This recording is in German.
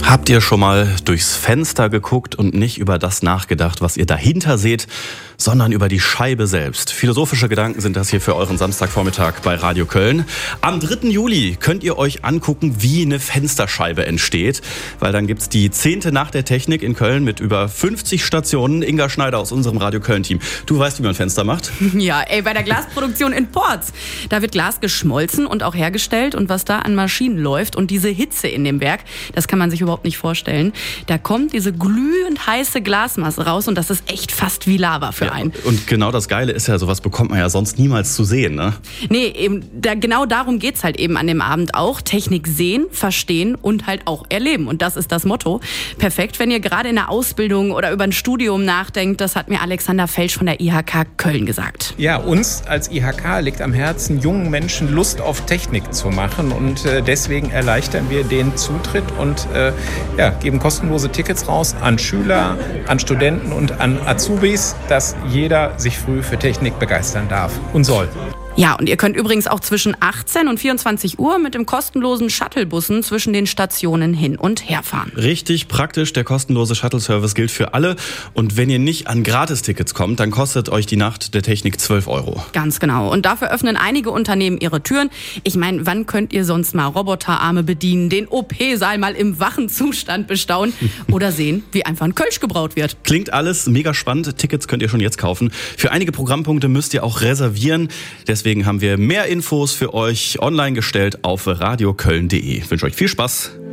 Habt ihr schon mal durchs Fenster geguckt und nicht über das nachgedacht, was ihr dahinter seht, sondern über die Scheibe selbst? Philosophische Gedanken sind das hier für euren Samstagvormittag bei Radio Köln. Am 3. Juli könnt ihr euch angucken, wie eine Fensterscheibe entsteht, weil dann gibt's die 10. Nacht der Technik in Köln mit über 50 Stationen. Inga Schneider aus unserem Radio Köln-Team. Du weißt, wie man Fenster macht? Ja, bei der Glasproduktion in Porz. Da wird Glas geschmolzen und auch hergestellt, und was da an Maschinen läuft und diese Hitze in dem Werk, das kann man sich überhaupt nicht vorstellen. Da kommt diese glühend heiße Glasmasse raus, und das ist echt fast wie Lava für einen. Und genau das Geile ist ja, sowas bekommt man ja sonst niemals zu sehen, ne? Nee, genau darum geht's halt eben an dem Abend auch. Technik sehen, verstehen und halt auch erleben. Und das ist das Motto. Perfekt, wenn ihr gerade in der Ausbildung oder über ein Studium nachdenkt. Das hat mir Alexander Felsch von der IHK Köln gesagt. Ja, uns als IHK liegt am Herzen, jungen Menschen Lust auf Technik zu machen. Und deswegen erleichtern wir den Zutritt und geben kostenlose Tickets raus an Schüler, an Studenten und an Azubis, dass jeder sich früh für Technik begeistern darf und soll. Ja, und ihr könnt übrigens auch zwischen 18 und 24 Uhr mit dem kostenlosen Shuttlebussen zwischen den Stationen hin und her fahren. Richtig praktisch, der kostenlose Shuttle-Service gilt für alle. Und wenn ihr nicht an Gratistickets kommt, dann kostet euch die Nacht der Technik 12 €. Ganz genau. Und dafür öffnen einige Unternehmen ihre Türen. Ich meine, wann könnt ihr sonst mal Roboterarme bedienen, den OP-Saal mal im wachen Zustand bestaunen oder sehen, wie einfach ein Kölsch gebraut wird? Klingt alles mega spannend. Tickets könnt ihr schon jetzt kaufen. Für einige Programmpunkte müsst ihr auch reservieren. Deswegen haben wir mehr Infos für euch online gestellt auf radioköln.de. Ich wünsche euch viel Spaß.